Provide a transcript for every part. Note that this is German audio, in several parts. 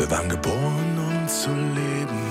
Wir waren geboren, um zu leben.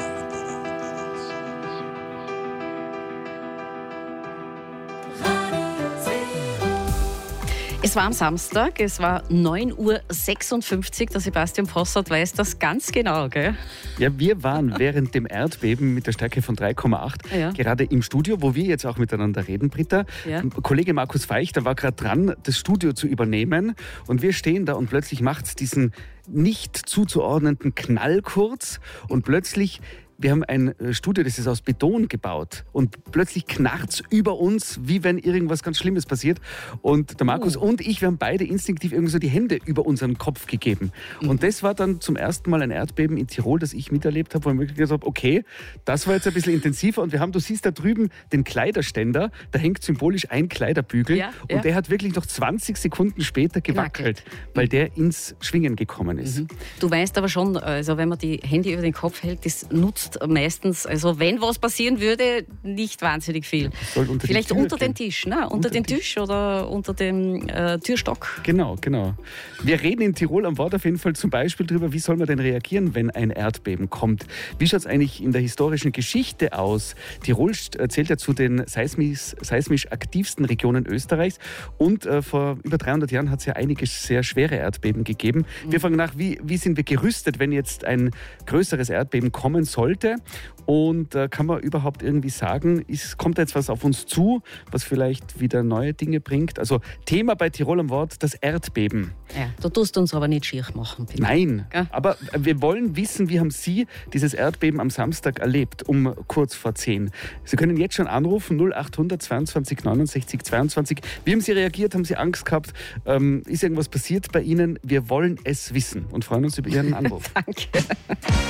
Es war am Samstag, es war 9:56 Uhr. Der Sebastian Vossert weiß das ganz genau, gell? Ja, wir waren während dem Erdbeben mit der Stärke von 3,8 gerade im Studio, wo wir jetzt auch miteinander reden, Britta. Ja. Kollege Markus Feichter war gerade dran, das Studio zu übernehmen. Und wir stehen da und plötzlich macht es diesen nicht zuzuordnenden Knall kurz. Und plötzlich... Wir haben ein Studio, das ist aus Beton gebaut und plötzlich knarrt's über uns, wie wenn irgendwas ganz Schlimmes passiert. Und der Markus und ich, wir haben beide instinktiv irgendwie so die Hände über unseren Kopf gegeben. Und das war dann zum ersten Mal ein Erdbeben in Tirol, das ich miterlebt habe, wo ich mir gesagt habe, okay, das war jetzt ein bisschen intensiver. Und du siehst da drüben den Kleiderständer, da hängt symbolisch ein Kleiderbügel und der hat wirklich noch 20 Sekunden später gewackelt, weil der ins Schwingen gekommen ist. Du weißt aber schon, also wenn man die Hände über den Kopf hält, das nutzt meistens, also wenn was passieren würde, nicht wahnsinnig viel. Vielleicht unter den Tisch, ne? Unter den Tisch oder unter dem Türstock. Genau. Wir reden in Tirol am Wort auf jeden Fall zum Beispiel darüber, wie soll man denn reagieren, wenn ein Erdbeben kommt. Wie schaut es eigentlich in der historischen Geschichte aus? Tirol zählt ja zu den seismisch aktivsten Regionen Österreichs und vor über 300 Jahren hat es ja einige sehr schwere Erdbeben gegeben. Wir fragen nach, wie sind wir gerüstet, wenn jetzt ein größeres Erdbeben kommen sollte? Und kann man überhaupt irgendwie sagen, kommt da jetzt was auf uns zu, was vielleicht wieder neue Dinge bringt? Also Thema bei Tirol am Wort, das Erdbeben. Ja, du tust uns aber nicht schier machen, bitte. Nein, aber wir wollen wissen, wie haben Sie dieses Erdbeben am Samstag erlebt, um kurz vor 10? Sie können jetzt schon anrufen, 0800 22 69 22. Wie haben Sie reagiert? Haben Sie Angst gehabt? Ist irgendwas passiert bei Ihnen? Wir wollen es wissen und freuen uns über Ihren Anruf. Danke.